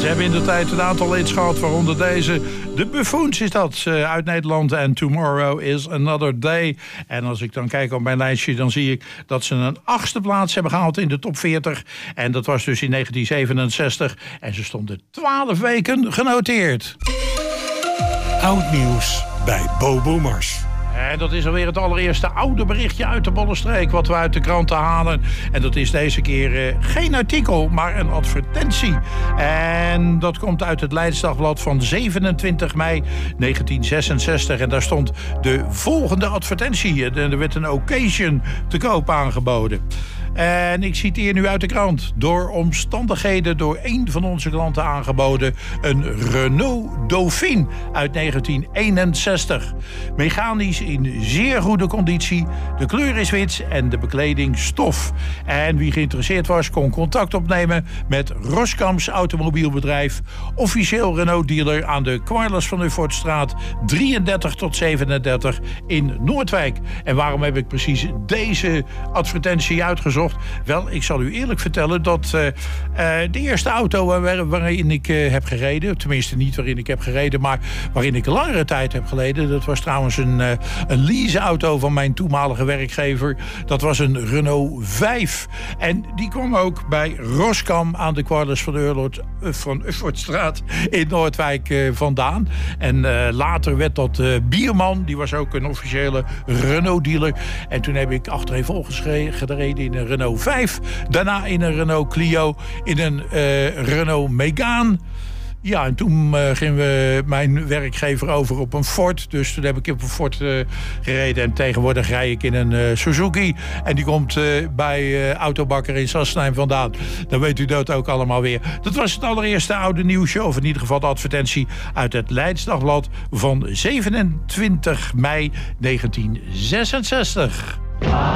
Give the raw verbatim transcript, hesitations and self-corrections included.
Ze hebben in de tijd een aantal hits gehad, waaronder deze. De Buffoons is dat, uh, uit Nederland. En Tomorrow is Another Day. En als ik dan kijk op mijn lijstje, dan zie ik dat ze een achtste plaats hebben gehaald in de top veertig. En dat was dus in negentien zevenenzestig. En ze stonden twaalf weken genoteerd. Oud nieuws bij Bobo Mars. En dat is alweer het allereerste oude berichtje uit de Bollenstreek wat we uit de kranten halen. En dat is deze keer uh, geen artikel, maar een advertentie. En dat komt uit het Leids Dagblad van zevenentwintig mei negentien zesenzestig. En daar stond de volgende advertentie. Er werd een occasion te koop aangeboden. En ik citeer nu uit de krant. Door omstandigheden door één van onze klanten aangeboden. Een Renault Dauphine uit negentien eenenzestig. Mechanisch in zeer goede conditie. De kleur is wit en de bekleding stof. En wie geïnteresseerd was, kon contact opnemen met Roskams Automobielbedrijf. Officieel Renault dealer aan de Kwarles van Uffortstraat drieëndertig tot zevenendertig in Noordwijk. En waarom heb ik precies deze advertentie uitgezocht? Wel, ik zal u eerlijk vertellen dat uh, uh, de eerste auto waar, waarin ik uh, heb gereden, tenminste niet waarin ik heb gereden, maar waarin ik langere tijd heb geleden, dat was trouwens een, uh, een leaseauto van mijn toenmalige werkgever. Dat was een Renault vijf. En die kwam ook bij Roskam aan de Kwarles van, Eurlot, uh, van Uffortstraat in Noordwijk uh, vandaan. En uh, later werd dat uh, Bierman, die was ook een officiële Renault dealer. En toen heb ik achtereenvolgens gereden in een Renault vijf. Daarna in een Renault Clio. In een uh, Renault Megane. Ja, en toen uh, gingen we mijn werkgever over op een Ford. Dus toen heb ik op een Ford uh, gereden. En tegenwoordig rij ik in een uh, Suzuki. En die komt uh, bij uh, Autobakker in Sassenheim vandaan. Dan weet u dat ook allemaal weer. Dat was het allereerste oude nieuwsje. Of in ieder geval de advertentie uit het Leids Dagblad van zevenentwintig mei negentien zesenzestig.